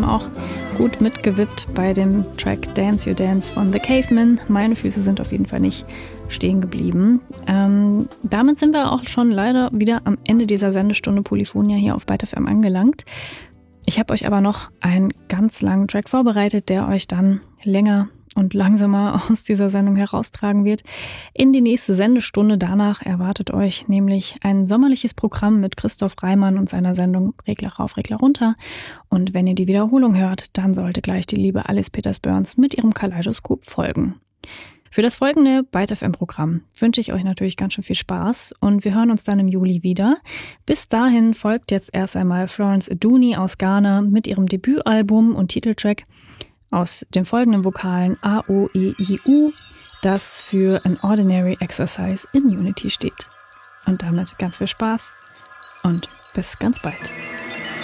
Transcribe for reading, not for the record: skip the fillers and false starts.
auch gut mitgewippt bei dem Track Dance You Dance von The Cavemen. Meine Füße sind auf jeden Fall nicht stehen geblieben. Damit sind wir auch schon leider wieder am Ende dieser Sendestunde Polyphonia hier auf Byte FM angelangt. Ich habe euch aber noch einen ganz langen Track vorbereitet, der euch dann länger und langsamer aus dieser Sendung heraustragen wird. In die nächste Sendestunde danach erwartet euch nämlich ein sommerliches Programm mit Christoph Reimann und seiner Sendung Regler rauf, Regler runter. Und wenn ihr die Wiederholung hört, dann sollte gleich die liebe Alice Peters-Burns mit ihrem Kaleidoskop folgen. Für das folgende Byte FM-Programm wünsche ich euch natürlich ganz schön viel Spaß und wir hören uns dann im Juli wieder. Bis dahin folgt jetzt erst einmal Florence Aduni aus Ghana mit ihrem Debütalbum und Titeltrack aus den folgenden Vokalen A, O, E, I, U, das für An Ordinary Exercise in Unity steht. Und damit ganz viel Spaß und bis ganz bald.